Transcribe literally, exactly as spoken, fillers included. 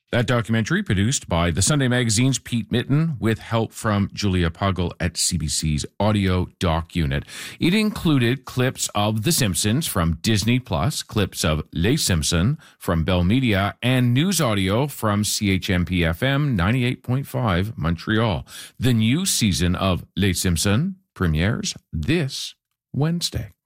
That documentary, produced by the Sunday Magazine's Pete Mitten, with help from Julia Puggle at C B C's Audio Doc Unit. It included clips of The Simpsons from Disney Plus, clips of Les Simpsons from Bell Media, and news audio from C H M P F M ninety-eight point five Montreal. The new season of Les Simpsons premieres this Wednesday.